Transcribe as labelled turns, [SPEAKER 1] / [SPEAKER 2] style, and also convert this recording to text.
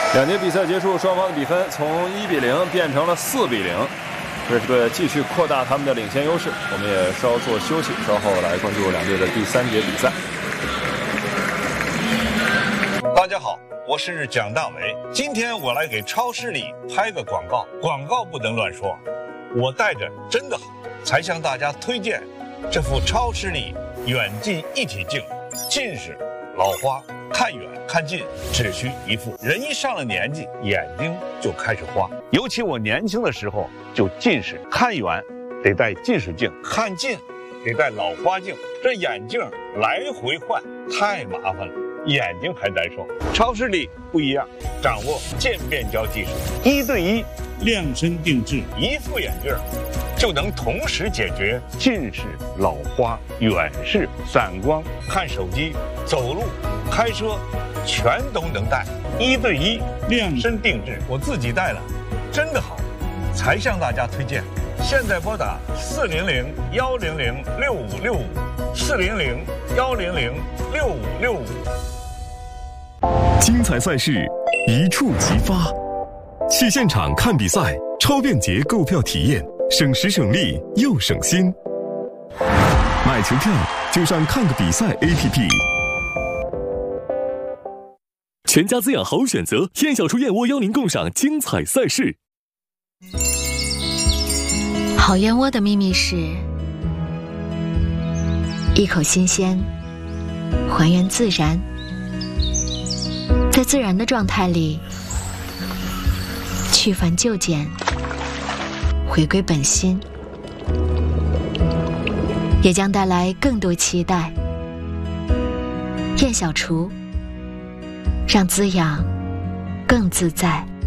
[SPEAKER 1] 两节比赛结束，双方的比分从1-0变成了4-0，这是队继续扩大他们的领先优势。我们也稍作休息，稍后来关注两队的第3节比赛。
[SPEAKER 2] 大家好，我是蒋大为。今天我来给超市里拍个广告，广告不能乱说。我带着真的好，才向大家推荐这副超视力远近一体镜，近视、老花、看远看近只需一副。人一上了年纪，眼睛就开始花，尤其我年轻的时候就近视，看远得戴近视镜，看近得戴老花镜，这眼镜来回换太麻烦了，眼睛还难受。超视力不一样，掌握渐变焦技术，1对1
[SPEAKER 3] 量身定制，
[SPEAKER 2] 一副眼镜就能同时解决近视、老花、远视、散光、看手机、走路、开车，全都能戴。1对1量身定制，我自己戴了，真的好，才向大家推荐。现在拨打400-100-6565，400-100-6565。
[SPEAKER 4] 精彩赛事一触即发，去现场看比赛，超便捷购票体验，省时省力又省心。买球票就上看个比赛 APP。
[SPEAKER 5] 全家滋养好选择，燕小厨燕窝邀您共赏精彩赛事。
[SPEAKER 6] 好燕窝的秘密是一口新鲜，还原自然，在自然的状态里去繁就简，回归本心，也将带来更多期待。燕小厨，让滋养更自在。